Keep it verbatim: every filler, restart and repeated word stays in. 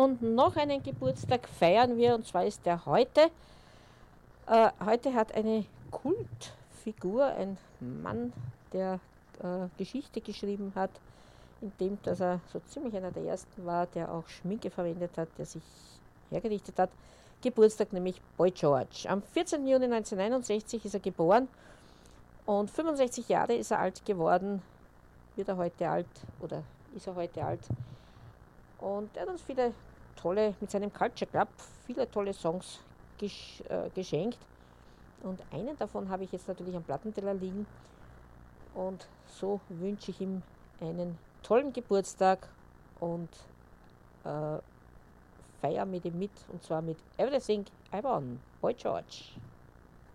Und noch einen Geburtstag feiern wir, und zwar ist der heute. Äh, heute hat eine Kultfigur, ein Mann, der äh, Geschichte geschrieben hat, indem dass er so ziemlich einer der ersten war, der auch Schminke verwendet hat, der sich hergerichtet hat. Geburtstag, nämlich Boy George. Am vierzehnten Juni neunzehnhunderteinundsechzig ist er geboren und fünfundsechzig Jahre ist er alt geworden. Wird er heute alt oder ist er heute alt? Und er hat uns viele tolle, mit seinem Culture Club, viele tolle Songs gesch äh, geschenkt. Und einen davon habe ich jetzt natürlich am Plattenteller liegen. Und so wünsche ich ihm einen tollen Geburtstag und äh, feier mit ihm mit. Und zwar mit Everything I Want, Boy George.